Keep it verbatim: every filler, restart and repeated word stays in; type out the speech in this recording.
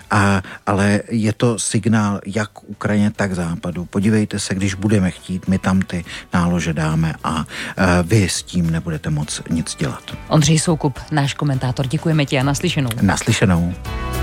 A, ale je to signál jak Ukrajině, tak Západu. Podívejte se, když budeme chtít, my tam ty nálože dáme a, a vy s tím nebudete moc nic dělat. Ondřej Soukup, náš komentátor. Děkujeme ti a naslyšenou. Naslyšenou.